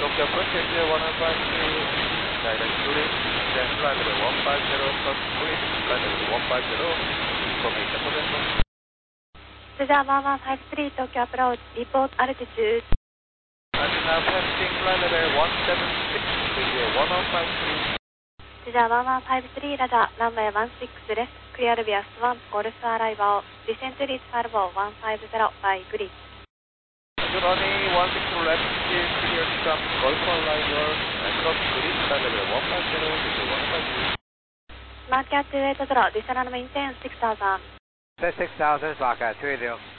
Tokyo Approach 153, direct to reach, descend flight level 150, start please, flight level 150, information potential. それでは1153東京アプローチ、リポートアルティチュード。 And now passing flight level 176, clear 1053. それでは1153ラダー、ランウェイ16です。クリアルビアス1、ゴルフアライバー、ディセントリーチファルボー150、バイグリー。 Good running 16 left, clear from Golf Arrival, approach grid, flight level 150, clear 153. マーキャット8-0、ディセラルメインテン6000。 Set 6000, Spark 280.